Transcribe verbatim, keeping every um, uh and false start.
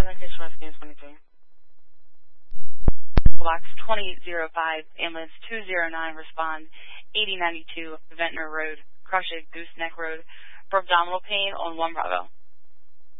location rescue twenty-three. Box twenty oh five, ambulance two oh nine, respond eighty ninety-two, Ventnor Road, Crushit, Gooseneck Road, for abdominal pain on one Bravo.